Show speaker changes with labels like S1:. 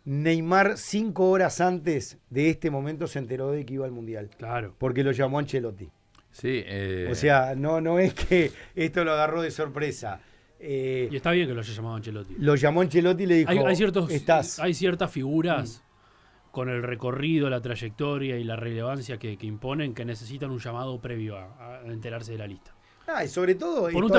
S1: Neymar 5 horas antes de este momento se enteró de que iba al Mundial.
S2: Claro.
S1: Porque lo llamó Ancelotti.
S3: Sí,
S1: O sea, no es que esto lo agarró de sorpresa.
S2: Y está bien que lo haya llamado Ancelotti.
S1: Lo llamó Ancelotti y le dijo,
S2: hay ciertas figuras con el recorrido, la trayectoria y la relevancia que imponen que necesitan un llamado previo a enterarse de la lista.
S1: Y sobre todo...
S2: Por un